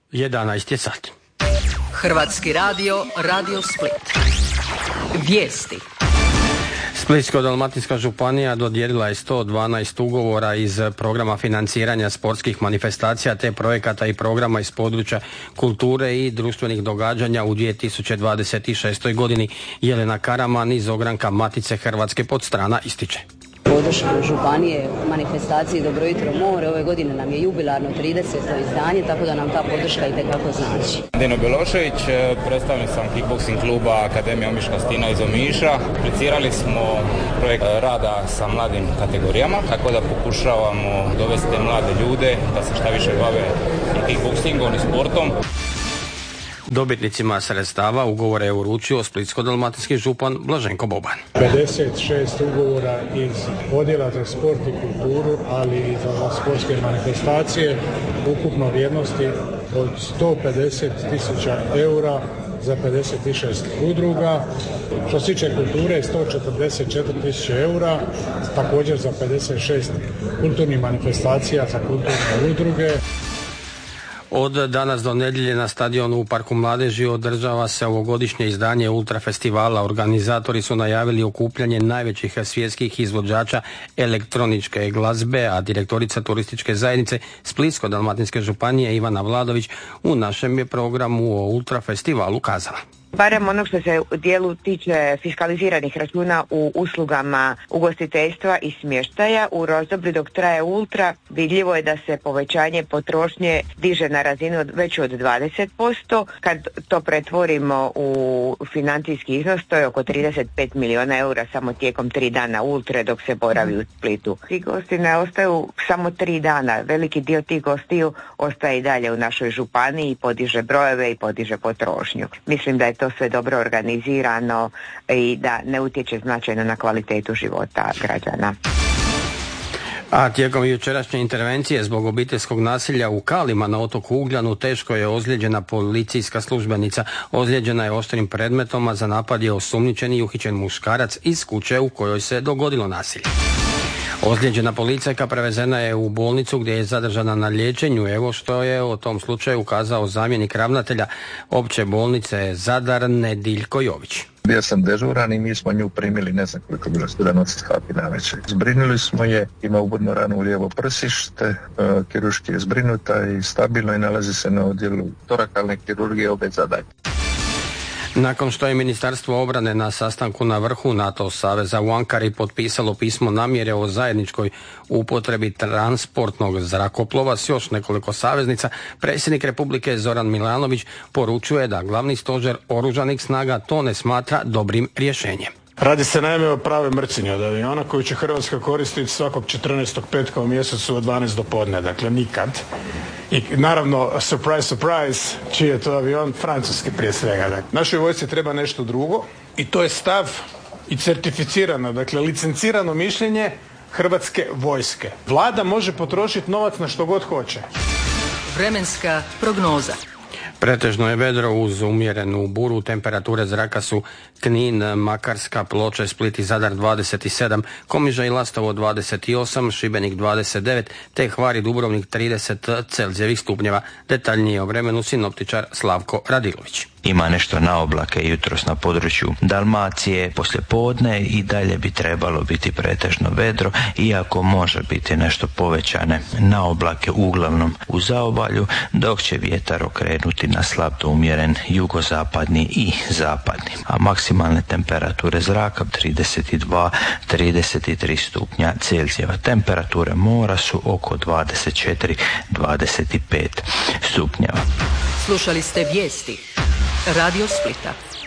11 je sat. Hrvatski radio, Radio Split. Vijesti. Splitsko-dalmatinska županija dodijelila je 112 ugovora iz programa financiranja sportskih manifestacija te projekata i programa iz područja kulture i društvenih događanja u 2026. godini. Jelena Karaman iz ogranka Matice Hrvatske Podstrana ističe. Podršku županije manifestaciji Dobro jutro more. Ove godine nam je jubilarno 30. izdanje, tako da nam ta podrška itekako znači. Dino Belošević, predstavnik sam kickboxing kluba Akademija Omiška Stina iz Omiša. Aplicirali smo projekt rada sa mladim kategorijama, tako da pokušavamo dovesti te mlade ljude da se šta više bave i kickboxingom i sportom. Dobitnicima sredstava ugovore je uručio splitsko-dalmatinski župan Blaženko Boban. 56 ugovora iz odjela za sport i kulturu, ali i za sportske manifestacije, ukupno vrijednosti od 150.000 eura za 56 udruga. Što se tiče kulture, 144.000 eura, također za 56 kulturnih manifestacija za kulturne udruge. Od danas do nedjelje na stadionu u Parku mladeži održava se ovogodišnje izdanje Ultra festivala. Organizatori su najavili okupljanje najvećih svjetskih izvođača elektroničke glazbe, a direktorica turističke zajednice Splitsko-dalmatinske županije Ivana Vladović u našem je programu o Ultra festivalu kazala. Barem ono što se u dijelu tiče fiskaliziranih računa u uslugama ugostiteljstva i smještaja, u razdoblju dok traje Ultra vidljivo je da se povećanje potrošnje diže na razinu već od 20%. Kad to pretvorimo u financijski iznos, to je oko 35 milijuna eura samo tijekom 3 dana Ultre dok se boravi u Splitu. Ti gosti ne ostaju samo 3 dana, veliki dio tih gostiju ostaje i dalje u našoj županiji i podiže brojeve i podiže potrošnju. Mislim da je to sve dobro organizirano i da ne utječe značajno na kvalitetu života građana. A tijekom jučerašnje intervencije zbog obiteljskog nasilja u Kalima na otoku Ugljanu teško je ozlijeđena policijska službenica. Ozlijeđena je oštrim predmetom, a za napad je osumnjičeni i uhićen muškarac iz kuće u kojoj se dogodilo nasilje. Ozlijeđena policajka prevezena je u bolnicu gdje je zadržana na liječenju. Evo što je o tom slučaju kazao zamjenik ravnatelja opće bolnice Zadar Nediljko Jović. Bio sam dežuran i mi smo nju primili, ne znam koliko bilo, 1 kapi na večer. Zbrinuli smo je, ima ubodnu ranu u lijevo prsište, kirurški je zbrinuta i stabilno i nalazi se na odjelu torakalne kirurgije obe Zadar. Nakon što je Ministarstvo obrane na sastanku na vrhu NATO saveza u Ankari potpisalo pismo namjere o zajedničkoj upotrebi transportnog zrakoplova s još nekoliko saveznica, predsjednik Republike Zoran Milanović poručuje da glavni stožer oružanih snaga to ne smatra dobrim rješenjem. Radi se naime o pravoj mrcinji od aviona koju će Hrvatska koristiti svakog 14. petka u mjesecu od 12 do podne, dakle nikad. I naravno, surprise, surprise, čiji je to avion? Francuski prije svega. Dakle. Našoj vojsci treba nešto drugo i to je stav i certificirano, dakle licencirano mišljenje Hrvatske vojske. Vlada može potrošiti novac na što god hoće. Vremenska prognoza. Pretežno je vedro uz umjerenu buru, temperature zraka su Knin, Makarska, Ploče, Split i Zadar 27, Komiža i Lastovo 28, Šibenik 29, te Hvar i Dubrovnik 30 Celzijevih stupnjeva. Detaljnije o vremenu sinoptičar Slavko Radilović. Ima nešto na oblake jutros na području Dalmacije, poslije podne i dalje bi trebalo biti pretežno vedro, iako može biti nešto povećane na oblake uglavnom u zaobalju, dok će vjetar okrenuti na slab do umjeren jugozapadni i zapadni, a maksimalne temperature zraka 32-33 stupnja Celzijeva. Temperature mora su oko 24-25 stupnjeva. Slušali ste vijesti Radio Splita.